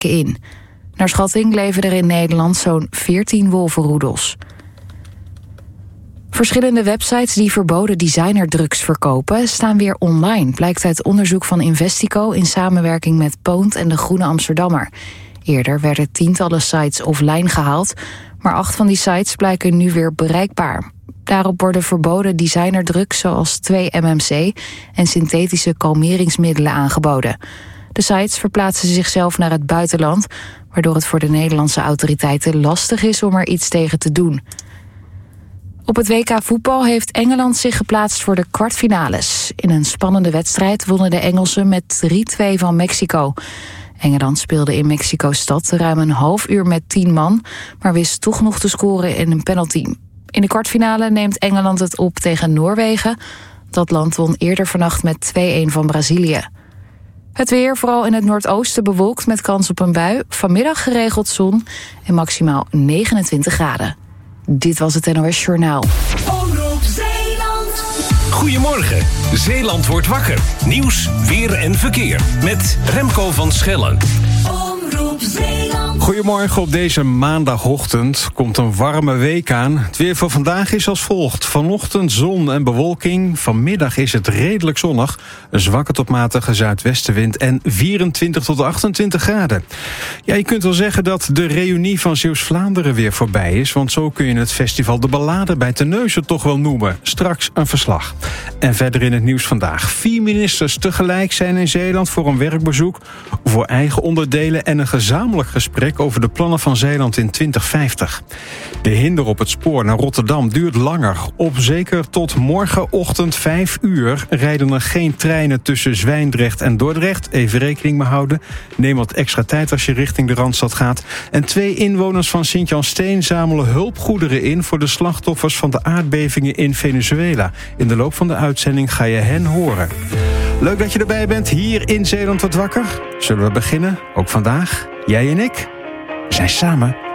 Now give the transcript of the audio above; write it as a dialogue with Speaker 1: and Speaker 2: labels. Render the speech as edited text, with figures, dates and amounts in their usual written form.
Speaker 1: in. Naar schatting leven er in Nederland zo'n 14 wolvenroedels. Verschillende websites die verboden designerdrugs verkopen staan weer online, blijkt uit onderzoek van Investico in samenwerking met Poont en de Groene Amsterdammer. Eerder werden tientallen sites offline gehaald, maar 8 van die sites blijken nu weer bereikbaar. Daarop worden verboden designerdrugs zoals 2-MMC en synthetische kalmeringsmiddelen aangeboden. De sites verplaatsen zichzelf naar het buitenland, waardoor het voor de Nederlandse autoriteiten lastig is om er iets tegen te doen. Op het WK voetbal heeft Engeland zich geplaatst voor de kwartfinales. In een spannende wedstrijd wonnen de Engelsen met 3-2 van Mexico. Engeland speelde in Mexico-stad ruim een half uur met 10 man, maar wist toch nog te scoren in een penalty. In de kwartfinale neemt Engeland het op tegen Noorwegen. Dat land won eerder vannacht met 2-1 van Brazilië. Het weer, vooral in het noordoosten bewolkt met kans op een bui. Vanmiddag geregeld zon en maximaal 29 graden. Dit was het NOS Journaal.
Speaker 2: Omroep Zeeland. Goedemorgen, Zeeland wordt wakker. Nieuws, weer en verkeer. Met Remco van Schellen. Omroep Zeeland.
Speaker 3: Goedemorgen, op deze maandagochtend komt een warme week aan. Het weer voor vandaag is als volgt. Vanochtend zon en bewolking. Vanmiddag is het redelijk zonnig. Een zwakke tot matige zuidwestenwind en 24 tot 28 graden. Ja, je kunt wel zeggen dat de reunie van Zeeuws-Vlaanderen weer voorbij is. Want zo kun je het festival De Ballade bij Terneuzen toch wel noemen. Straks een verslag. En verder in het nieuws vandaag. 4 ministers tegelijk zijn in Zeeland voor een werkbezoek, voor eigen onderdelen en een gezamenlijk gesprek over de plannen van Zeeland in 2050. De hinder op het spoor naar Rotterdam duurt langer. Op zeker tot morgenochtend 5 uur rijden er geen treinen tussen Zwijndrecht en Dordrecht. Even rekening mee houden. Neem wat extra tijd als je richting de Randstad gaat. En 2 inwoners van Sint-Jan Steen zamelen hulpgoederen in voor de slachtoffers van de aardbevingen in Venezuela. In de loop van de uitzending ga je hen horen. Leuk dat je erbij bent hier in Zeeland wordt wakker. Zullen we beginnen? Ook vandaag? Jij en ik? We zijn samen